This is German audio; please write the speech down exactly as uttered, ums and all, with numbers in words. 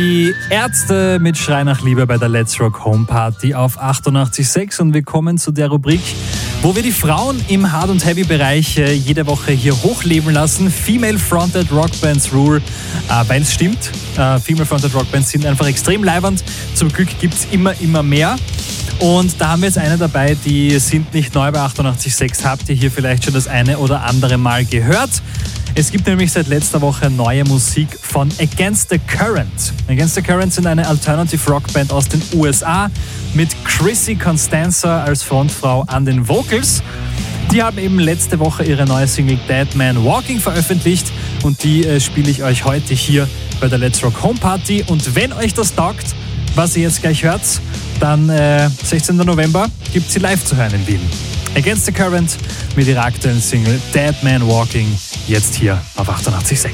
Die Ärzte mit Schrei nach Liebe bei der Let's Rock Home Party auf achtundachtzig Komma sechs und wir kommen zu der Rubrik, wo wir die Frauen im Hard- und Heavy-Bereich jede Woche hier hochleben lassen. Female-Fronted Rockbands Rule, äh, weil es stimmt, äh, Female-Fronted Rockbands sind einfach extrem leibernd. Zum Glück gibt es immer, immer mehr. Und da haben wir jetzt eine dabei, die sind nicht neu bei achtundachtzig Komma sechs, habt ihr hier vielleicht schon das eine oder andere Mal gehört. Es gibt nämlich seit letzter Woche neue Musik von Against the Current. Against the Current sind eine Alternative Rockband aus den U S A mit Chrissy Constanza als Frontfrau an den Vocals. Die haben eben letzte Woche ihre neue Single Dead Man Walking veröffentlicht und die äh, spiele ich euch heute hier bei der Let's Rock Home Party. Und wenn euch das taugt, was ihr jetzt gleich hört, dann äh, sechzehnten November gibt es sie live zu hören in Wien. Against the Current mit ihrer aktuellen Single Dead Man Walking, jetzt hier auf achtundachtzig Komma sechs.